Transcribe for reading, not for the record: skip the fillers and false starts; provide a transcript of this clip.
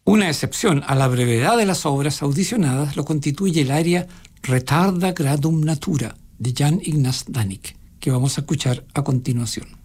Una excepción a la brevedad de las obras audicionadas lo constituye el aria Retarda Gradum Natura de Jan Ignaz Danich, que vamos a escuchar a continuación.